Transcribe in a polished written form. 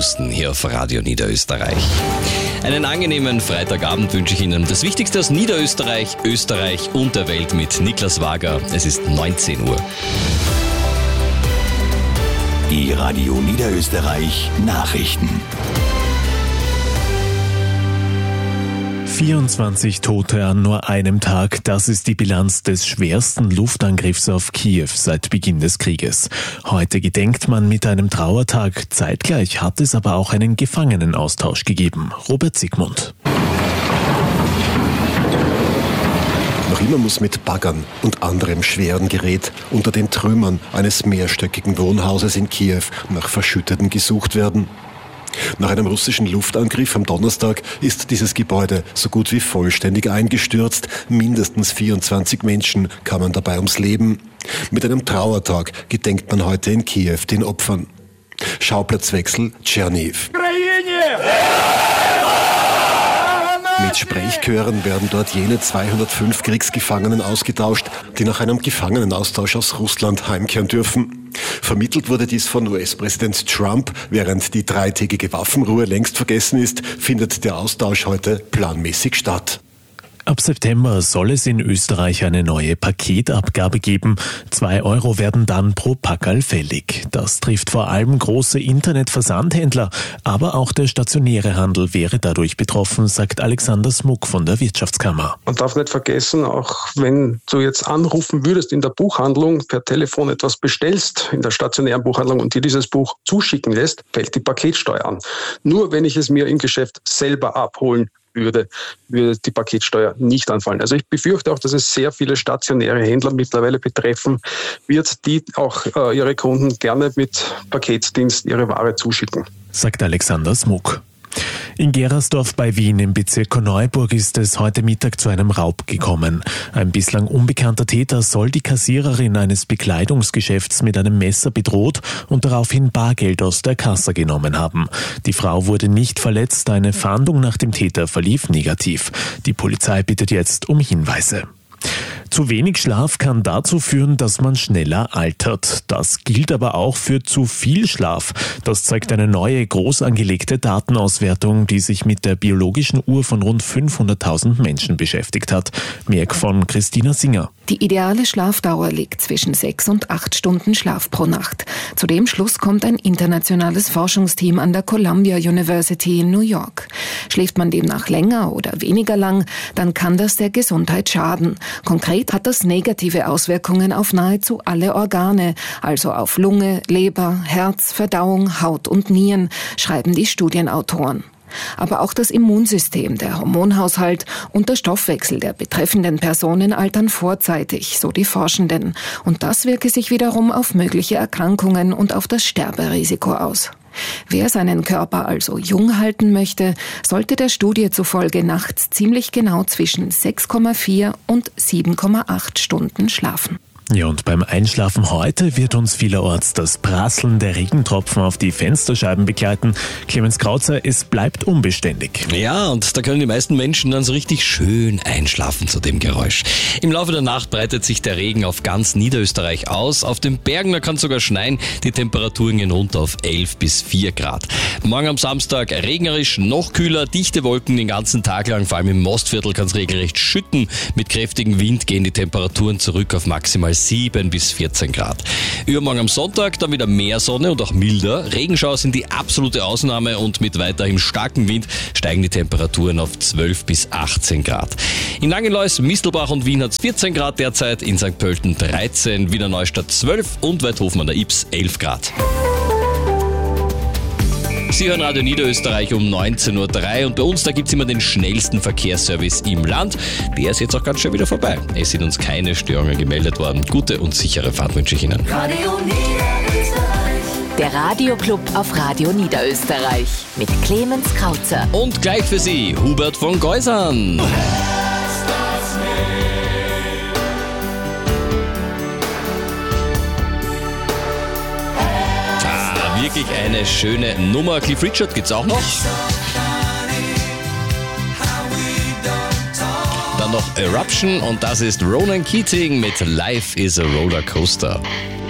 Houston hier auf Radio Niederösterreich. Einen angenehmen Freitagabend wünsche ich Ihnen. Das Wichtigste aus Niederösterreich, Österreich und der Welt mit Niklas Wager. Es ist 19 Uhr. Die Radio Niederösterreich Nachrichten. 24 Tote an nur einem Tag, das ist die Bilanz des schwersten Luftangriffs auf Kiew seit Beginn des Krieges. Heute gedenkt man mit einem Trauertag, zeitgleich hat es aber auch einen Gefangenenaustausch gegeben. Robert Sigmund. Noch immer muss mit Baggern und anderem schweren Gerät unter den Trümmern eines mehrstöckigen Wohnhauses in Kiew nach Verschütteten gesucht werden. Nach einem russischen Luftangriff am Donnerstag ist dieses Gebäude so gut wie vollständig eingestürzt. Mindestens 24 Menschen kamen dabei ums Leben. Mit einem Trauertag gedenkt man heute in Kiew den Opfern. Schauplatzwechsel Tscherniw. Mit Sprechchören werden dort jene 205 Kriegsgefangenen ausgetauscht, die nach einem Gefangenenaustausch aus Russland heimkehren dürfen. Vermittelt wurde dies von US-Präsident Trump. Während die 3-tägige Waffenruhe längst vergessen ist, findet der Austausch heute planmäßig statt. Ab September soll es in Österreich eine neue Paketabgabe geben. 2 Euro werden dann pro Packerl fällig. Das trifft vor allem große Internetversandhändler, aber auch der stationäre Handel wäre dadurch betroffen, sagt Alexander Smuck von der Wirtschaftskammer. Man darf nicht vergessen, auch wenn du jetzt anrufen würdest in der Buchhandlung, per Telefon etwas bestellst in der stationären Buchhandlung und dir dieses Buch zuschicken lässt, fällt die Paketsteuer an. Nur wenn ich es mir im Geschäft selber abholen würde die Paketsteuer nicht anfallen. Also ich befürchte auch, dass es sehr viele stationäre Händler mittlerweile betreffen wird, die auch ihre Kunden gerne mit Paketdienst ihre Ware zuschicken. Sagt Alexander Smuck. In Gerersdorf bei Wien im Bezirk Korneuburg ist es heute Mittag zu einem Raub gekommen. Ein bislang unbekannter Täter soll die Kassiererin eines Bekleidungsgeschäfts mit einem Messer bedroht und daraufhin Bargeld aus der Kasse genommen haben. Die Frau wurde nicht verletzt, eine Fahndung nach dem Täter verlief negativ. Die Polizei bittet jetzt um Hinweise. Zu wenig Schlaf kann dazu führen, dass man schneller altert. Das gilt aber auch für zu viel Schlaf. Das zeigt eine neue, groß angelegte Datenauswertung, die sich mit der biologischen Uhr von rund 500.000 Menschen beschäftigt hat. Mehr von Christina Singer. Die ideale Schlafdauer liegt zwischen 6 und 8 Stunden Schlaf pro Nacht. Zu dem Schluss kommt ein internationales Forschungsteam an der Columbia University in New York. Schläft man demnach länger oder weniger lang, dann kann das der Gesundheit schaden. Konkret hat das negative Auswirkungen auf nahezu alle Organe, also auf Lunge, Leber, Herz, Verdauung, Haut und Nieren, schreiben die Studienautoren. Aber auch das Immunsystem, der Hormonhaushalt und der Stoffwechsel der betreffenden Personen altern vorzeitig, so die Forschenden. Und das wirke sich wiederum auf mögliche Erkrankungen und auf das Sterberisiko aus. Wer seinen Körper also jung halten möchte, sollte der Studie zufolge nachts ziemlich genau zwischen 6,4 und 7,8 Stunden schlafen. Ja, und beim Einschlafen heute wird uns vielerorts das Prasseln der Regentropfen auf die Fensterscheiben begleiten. Clemens Krauzer, es bleibt unbeständig. Ja, und da können die meisten Menschen dann so richtig schön einschlafen zu dem Geräusch. Im Laufe der Nacht breitet sich der Regen auf ganz Niederösterreich aus. Auf den Bergen, da kann es sogar schneien. Die Temperaturen gehen runter auf 11 bis 4 Grad. Morgen am Samstag regnerisch, noch kühler, dichte Wolken den ganzen Tag lang. Vor allem im Mostviertel kann es regelrecht schütten. Mit kräftigem Wind gehen die Temperaturen zurück auf maximal 7 bis 14 Grad. Übermorgen am Sonntag dann wieder mehr Sonne und auch milder. Regenschauer sind die absolute Ausnahme und mit weiterhin starkem Wind steigen die Temperaturen auf 12 bis 18 Grad. In Langenlois, Mistelbach und Wien hat es 14 Grad derzeit, in St. Pölten 13, Wiener Neustadt 12 und Weidhofen an der Ybbs 11 Grad. Sie hören Radio Niederösterreich um 19.03 Uhr und bei uns, da gibt es immer den schnellsten Verkehrsservice im Land. Der ist jetzt auch ganz schnell wieder vorbei. Es sind uns keine Störungen gemeldet worden. Gute und sichere Fahrt wünsche ich Ihnen. Radio Niederösterreich. Der Radioclub auf Radio Niederösterreich mit Clemens Krauzer. Und gleich für Sie, Hubert von Geusern. Wirklich eine schöne Nummer. Cliff Richard gibt's auch noch. Dann noch Eruption und das ist Ronan Keating mit Life is a Roller Coaster.